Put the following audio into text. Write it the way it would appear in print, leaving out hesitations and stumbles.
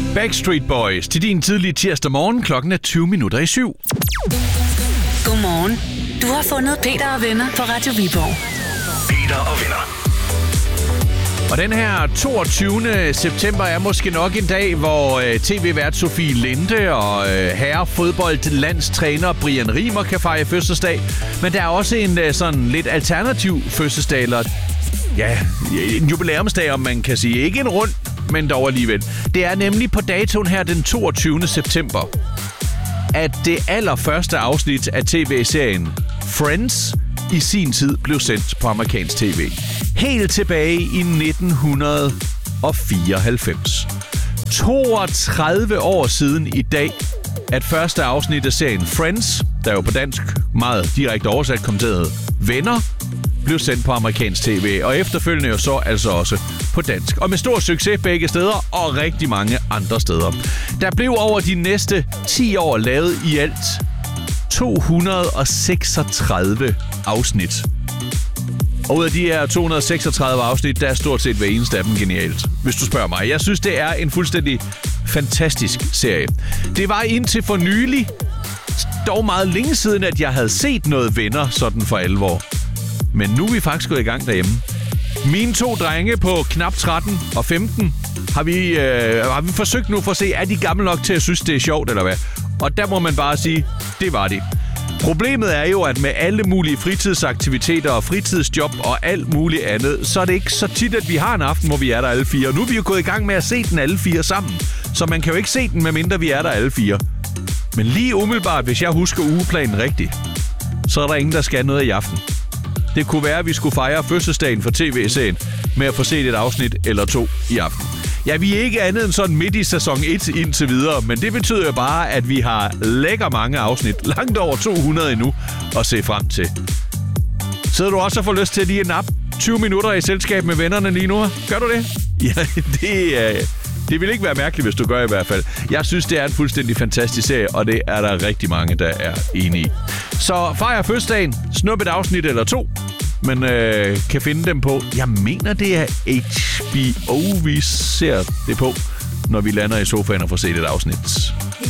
Backstreet Boys til din tidlige tirsdag morgen. Klokken er 20 minutter i 7. Godmorgen. Du har fundet Peter og venner på Radio Viborg. Peter og venner. Og den her 22. september er måske nok en dag, hvor tv-vært Sofie Linde og herrefodboldlandstræner Brian Riemer kan fejre fødselsdag. Men der er også en sådan lidt alternativ fødselsdag, eller en jubilæumsdag, om man kan sige. Ikke en rund, men dog alligevel. Det er nemlig på datoen her den 22. september, at det allerførste afsnit af tv-serien Friends i sin tid blev sendt på amerikansk tv. Helt tilbage i 1994. 32 år siden i dag, at første afsnit af serien Friends, der jo på dansk meget direkte oversat kom til at hedde Venner, blev sendt på amerikansk tv, og efterfølgende jo så altså også på dansk. Og med stor succes begge steder, og rigtig mange andre steder. Der blev over de næste 10 år lavet i alt 236 afsnit. Og ud af de her 236 afsnit, der er stort set hver eneste af dem genialt, hvis du spørger mig. Jeg synes, det er en fuldstændig fantastisk serie. Det var indtil for nylig, dog meget længe siden, at jeg havde set noget Venner sådan for alvor. Men nu er vi faktisk gået i gang derhjemme. Mine 2 drenge på knap 13 og 15 har vi forsøgt nu for at se, er de gamle nok til at synes, det er sjovt eller hvad? Og der må man bare sige, det var det. Problemet er jo, at med alle mulige fritidsaktiviteter og fritidsjob og alt muligt andet, så er det ikke så tit, at vi har en aften, hvor vi er der alle 4. Og nu er vi jo gået i gang med at se den alle 4 sammen. Så man kan jo ikke se den, medmindre vi er der alle 4. Men lige umiddelbart, hvis jeg husker ugeplanen rigtigt, så er der ingen, der skal noget i aften. Det kunne være, at vi skulle fejre fødselsdagen for tv-serien med at få set et afsnit eller 2 i aften. Ja, vi er ikke andet end sådan midt i sæson 1 indtil videre, men det betyder jo bare, at vi har lækker mange afsnit, langt over 200 endnu, at se frem til. Sidder du også og får lyst til lige at nappe 20 minutter i selskab med vennerne lige nu? Gør du det? Ja, det vil ikke være mærkeligt, hvis du gør i hvert fald. Jeg synes, det er en fuldstændig fantastisk serie, og det er der rigtig mange, der er enige i. Så fejr fødselsdagen, snup et afsnit eller 2, men kan finde dem på. Jeg mener, det er HBO, vi ser det på, når vi lander i sofaen og får set et afsnit.